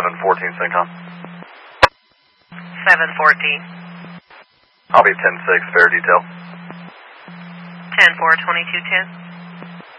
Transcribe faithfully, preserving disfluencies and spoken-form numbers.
seven fourteen Syncom. seven fourteen. I'll be ten six, fair detail. ten four, twenty-two ten.